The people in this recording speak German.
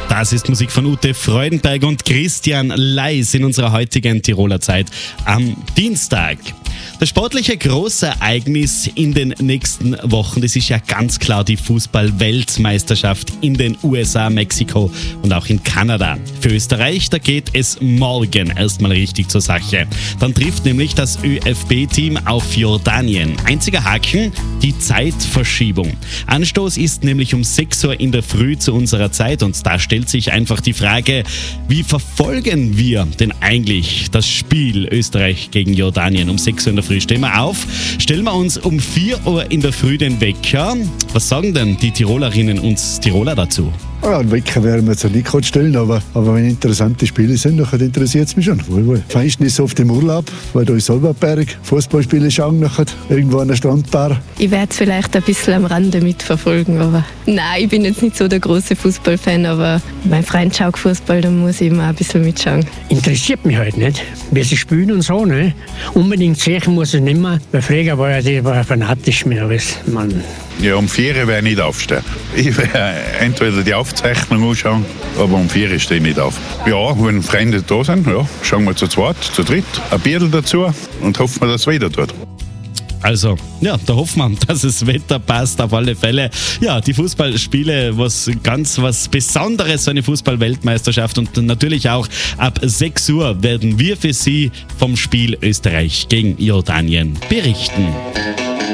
Das ist Musik von Ute Freudenberg und Christian Leis in unserer heutigen Tiroler Zeit am Dienstag. Das sportliche Großereignis in den nächsten Wochen, das ist ja ganz klar die Fußball-Weltmeisterschaft in den USA, Mexiko und auch in Kanada. Für Österreich, da geht es morgen erstmal richtig zur Sache. Dann trifft nämlich das ÖFB-Team auf Jordanien. Einziger Haken, die Zeitverschiebung. Anstoß ist nämlich um 6 Uhr in der Früh zu unserer Zeit und da stellt sich einfach die Frage, wie verfolgen wir denn eigentlich das Spiel Österreich gegen Jordanien? Um 6 Uhr in der Früh stehen wir auf, stellen wir uns um 4 Uhr in der Früh den Wecker. Was sagen denn die Tirolerinnen und Tiroler dazu? Ja, einen Wecker werden wir jetzt nicht gerade stellen, aber wenn interessante Spiele sind, dann interessiert es mich schon. Wohl. Meistens ist es oft im Urlaub, weil da ist Salberberg, Fußballspiele schauen, nachher irgendwo an der Strandbar. Ich werde es vielleicht ein bisschen am Rande mitverfolgen, aber nein, ich bin jetzt nicht so der große Fußballfan, aber mein Freund schaut Fußball, da muss ich immer ein bisschen mitschauen. Interessiert mich halt nicht, wie sie spielen und so. Ne? Unbedingt sehen muss ich nicht mehr, weil früher war ja fanatisch mit alles. Ja, um 4 Uhr werde ich nicht aufstehen. Ich werde entweder die Aufzeichnung anschauen, aber um 4 Uhr stehe ich nicht auf. Ja, wenn Freunde da sind, ja, schauen wir zu zweit, zu dritt, ein Bierl dazu und hoffen wir, dass es weiter tut. Also, ja, da hoffen wir, dass das Wetter passt auf alle Fälle. Ja, die Fußballspiele, was Besonderes, so eine Fußball-Weltmeisterschaft und natürlich auch ab 6 Uhr werden wir für Sie vom Spiel Österreich gegen Jordanien berichten.